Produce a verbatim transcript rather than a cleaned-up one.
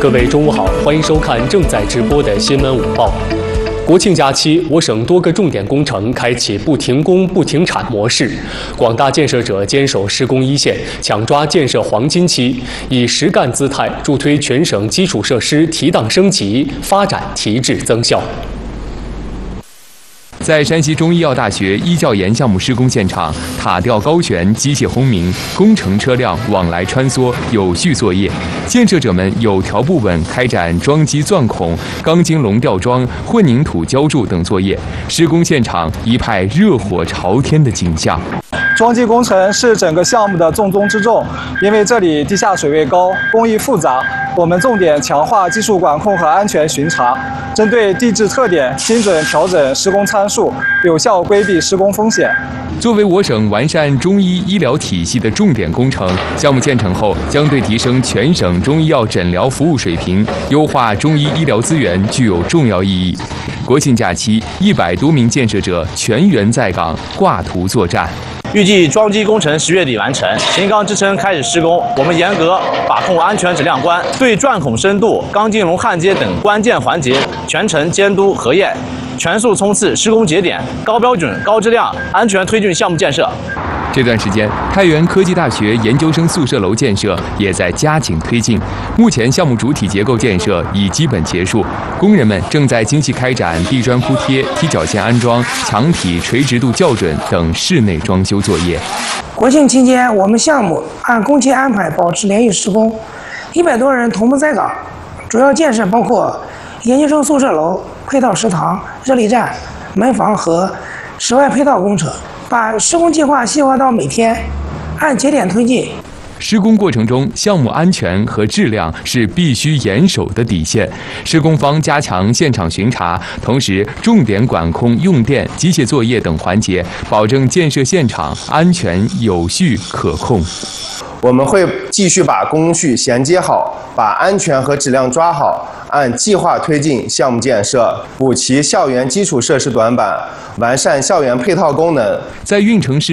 各位中午好，欢迎收看正在直播的新闻午报。国庆假期，我省多个重点工程开启不停工不停产模式，广大建设者坚守施工一线，抢抓建设黄金期，以实干姿态助推全省基础设施提档升级，发展提质增效。 在山西中医药大学医教研项目施工现场，塔吊高悬，机械轰鸣，工程车辆往来穿梭，有序作业。建设者们有条不紊开展桩基钻孔、钢筋笼吊装、混凝土浇筑等作业。施工现场一派热火朝天的景象。 桩基工程是整个项目的重中之重，因为这里地下水位高，工艺复杂，我们重点强化技术管控和安全巡查，针对地质特点精准调整施工参数，有效规避施工风险。 作为我省完善中医医疗体系的重点工程，项目建成后将对提升全省中医药诊疗服务水平、优化中医医疗资源具有重要意义。国庆假期，一百多名建设者全员在岗，挂图作战。 预计桩基工程十月底完成，型钢支撑开始施工。我们严格把控安全质量关，对钻孔深度、钢筋笼焊接等关键环节全程监督核验，全速冲刺施工节点，高标准、高质量、安全推进项目建设。 这段时间，太原科技大学研究生宿舍楼建设也在加紧推进。目前，项目主体结构建设已基本结束，工人们正在精细开展地砖铺贴、踢脚线安装、墙体垂直度校准等室内装修作业。 国庆期间，我们项目按工期安排保持连续施工，一百多人同步在岗。主要建设包括研究生宿舍楼、配套食堂、热力站、门房和室外配套工程。 把施工计划细化到每天，按节点推进。 施工过程中，项目安全和质量是必须严守的底线。施工方加强现场巡查，同时重点管控用电、机械作业等环节，保证建设现场安全有序可控。 我们会继续把工序衔接好，把安全和质量抓好，按计划推进项目建设，补齐校园基础设施短板，完善校园配套功能。 在运城市。